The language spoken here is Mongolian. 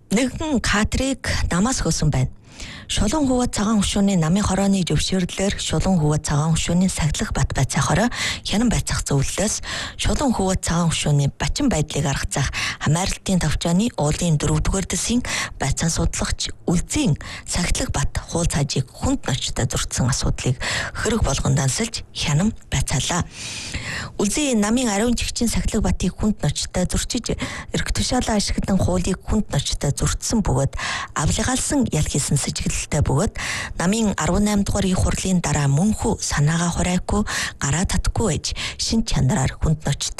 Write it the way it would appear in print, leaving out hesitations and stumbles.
Нэгэн катрийг намаас хөөсөн байна. Шулуун хуваа цагаан хөшөөний намын хорооны зөвшөөрлөөр шулуун хуваа цагаан хөшөөний сахилах бат байцаахаараа хянан байцаах зөвлөлөөс шулуун хуваа цагаан хөшөөний бачин байдлыг аргацаах хамааралтын тавчааны уулын 4-р дэсийн байцаан судалгач Үлзийн сахилах бат хуул цаажийг хүнд ночтой зурцсан асуудлыг хөрөг болгон дансалж хянан байцаалаа. Үлзийн намын 10 жигчийн сахилах батыг хүнд ночтой зурчиж эрх тушаалаа ашиглан хуулийг хүнд ночтой зурцсан бөгөөд авлигаалсан ял хийсэн сэжиглэлтэй бөгөөд намын 18 дугаар их хурлын дараа мөнхөө санаагаа хурайхгүй гараа татахгүй байж шин чанараар хүнд ночтой